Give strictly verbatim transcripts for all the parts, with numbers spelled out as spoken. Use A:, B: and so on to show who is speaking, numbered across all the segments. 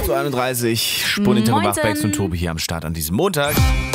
A: acht Uhr einunddreißig, Spurninterview Bachbecks und Tobi hier am Start an diesem Montag.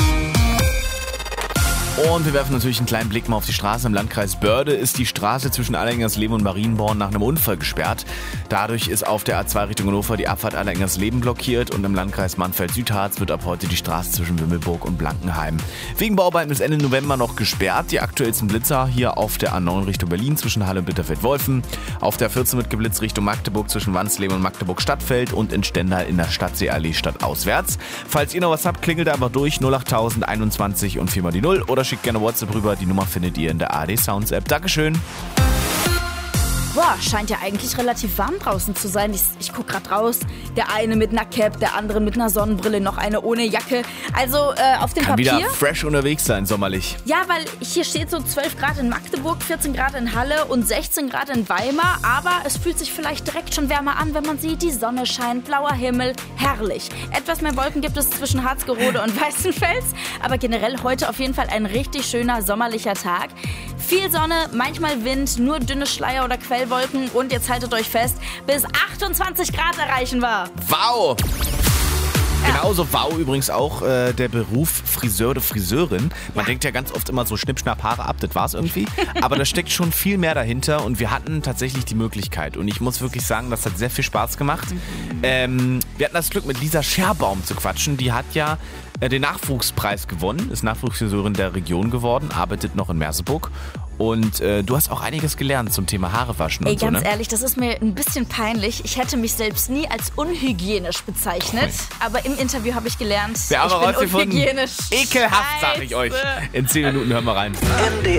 A: Und wir werfen natürlich einen kleinen Blick mal auf die Straße. Im Landkreis Börde ist die Straße zwischen Allergengersleben und Marienborn nach einem Unfall gesperrt. Dadurch ist auf der A zwei Richtung Hannover die Abfahrt Allergengersleben blockiert und im Landkreis Mannfeld-Südharz wird ab heute die Straße zwischen Wimmelburg und Blankenheim wegen Bauarbeiten bis Ende November noch gesperrt. Die aktuellsten Blitzer hier auf der A neun Richtung Berlin zwischen Halle und Bitterfeld-Wolfen, auf der vierzehn wird geblitzt Richtung Magdeburg zwischen Wansleben und Magdeburg-Stadtfeld und in Stendal in der Stadtseeallee stadtauswärts. Falls ihr noch was habt, klingelt einfach durch null acht tausend einundzwanzig und viermal die null oder schickt gerne WhatsApp rüber. Die Nummer findet ihr in der A R D Sounds App. Dankeschön.
B: Boah, scheint ja eigentlich relativ warm draußen zu sein. Ich, ich guck grad raus. Der eine mit einer Cap, der andere mit einer Sonnenbrille, noch eine ohne Jacke. Also äh, auf dem
A: Kann
B: Papier...
A: wieder fresh unterwegs sein, sommerlich.
B: Ja, weil hier steht so zwölf Grad in Magdeburg, vierzehn Grad in Halle und sechzehn Grad in Weimar. Aber es fühlt sich vielleicht direkt schon wärmer an, wenn man sieht, die Sonne scheint, blauer Himmel, herrlich. Etwas mehr Wolken gibt es zwischen Harzgerode und Weißenfels. Aber generell heute auf jeden Fall ein richtig schöner sommerlicher Tag. Viel Sonne, manchmal Wind, nur dünne Schleier oder Quellwolken und jetzt haltet euch fest, bis achtundzwanzig Grad erreichen wir.
A: Wow! Genauso wow übrigens auch äh, der Beruf Friseur oder Friseurin. Man ja. denkt ja ganz oft immer so Schnipp, Schnapp, Haare ab, das war's irgendwie. Aber da steckt schon viel mehr dahinter und wir hatten tatsächlich die Möglichkeit. Und ich muss wirklich sagen, das hat sehr viel Spaß gemacht. Ähm, wir hatten das Glück, mit Lisa Scherbaum zu quatschen. Die hat ja äh, den Nachwuchspreis gewonnen, ist Nachwuchsfriseurin der Region geworden, arbeitet noch in Merseburg. Und äh, du hast auch einiges gelernt zum Thema Haare waschen
B: Ey,
A: und so,
B: ganz
A: ne?
B: ehrlich, das ist mir ein bisschen peinlich. Ich hätte mich selbst nie als unhygienisch bezeichnet. Oh. Aber im Interview habe ich gelernt,
A: wir haben
B: ich bin
A: rausgefunden.
B: unhygienisch.
A: Ekelhaft, sag ich euch. In zehn Minuten hören wir rein.
C: M D